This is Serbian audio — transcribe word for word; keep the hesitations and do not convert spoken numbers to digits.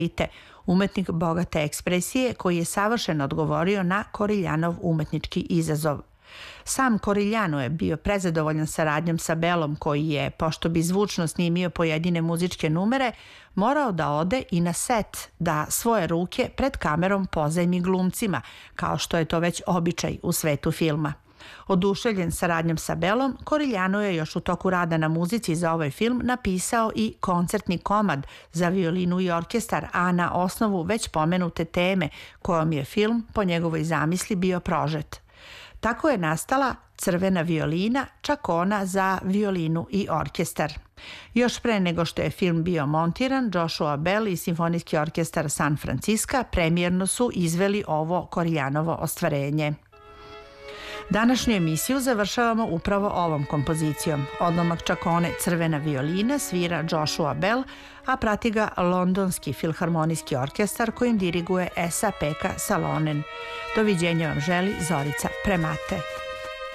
umetnik bogate ekspresije koji je savršeno odgovorio na Koriljanov umetnički izazov. Sam Corigliano je bio prezadovoljan saradnjom sa Bellom koji je, pošto bi zvučno snimio pojedine muzičke numere, morao da ode i na set da svoje ruke pred kamerom pozajmi glumcima, kao što je to već običaj u svetu filma. Oduševljen saradnjom sa Bellom, Corigliano je još u toku rada na muzici za ovaj film napisao i koncertni komad za violinu i orkestar, a na osnovu već pomenute teme kojom je film po njegovoj zamisli bio prožet. Tako je nastala Crvena violina, čak ona za violinu i orkestar. Još pre nego što je film bio montiran, Joshua Bell i Simfonijski orkestar San Francisca premijerno su izveli ovo Coriglianovo ostvarenje. Današnju emisiju završavamo upravo ovom kompozicijom. Odlomak čakone Crvena violina svira Joshua Bell, a prati ga Londonski filharmonijski orkestar kojim diriguje Esa Pekka Salonen. Doviđenja vam želi Zorica Premate.